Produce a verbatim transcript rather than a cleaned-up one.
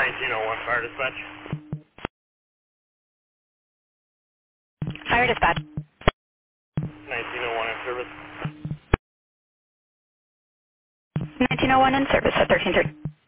nineteen oh one fire dispatch. Fire dispatch. nineteen oh one in service. nineteen oh one in service at thirteen thirty.